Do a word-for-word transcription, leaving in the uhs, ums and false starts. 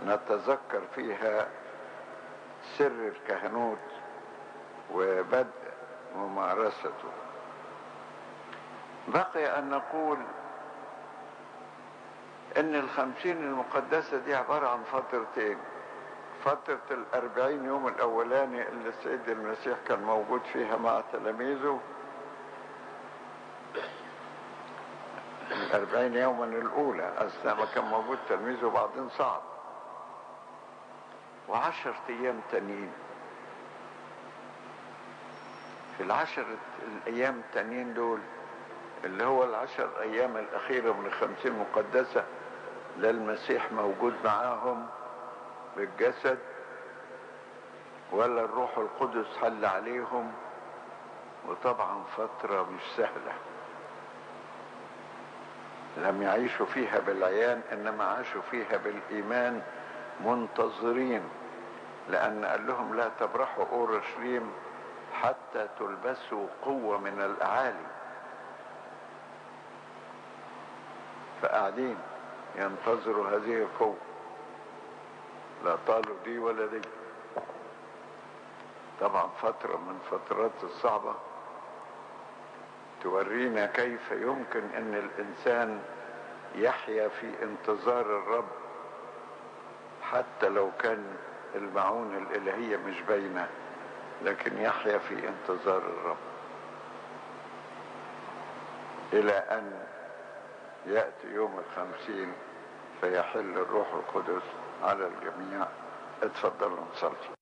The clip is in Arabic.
نتذكر فيها سر الكهنوت وبدء ممارسته. بقي أن نقول إن الخمسين المقدسة دي عبارة عن فترتين: فترة الأربعين يوم الأولاني اللي السيد المسيح كان موجود فيها مع تلاميذه، الأربعين يوما الأولى أثناء ما كان موجود تلميذه وبعدين صعد، وعشر أيام تانيين. في العشر الأيام التانيين دول اللي هو العشر أيام الأخيرة من الخمسين مقدسة، لا المسيح موجود معاهم بالجسد ولا الروح القدس حل عليهم، وطبعا فترة مش سهلة لم يعيشوا فيها بالعيان، إنما عاشوا فيها بالإيمان منتظرين، لأن قال لهم لا تبرحوا أورشليم حتى تلبسوا قوة من الأعالي. فقاعدين ينتظروا هذه القوة، لا طالوا دي ولا دي. طبعا فترة من فترات الصعبة تورينا كيف يمكن ان الانسان يحيا في انتظار الرب حتى لو كان المعونة الالهية مش باينة، لكن يحيا في انتظار الرب الى ان يأتي يوم الخمسين فيحل الروح القدس على الجميع. اتفضلوا نصلي.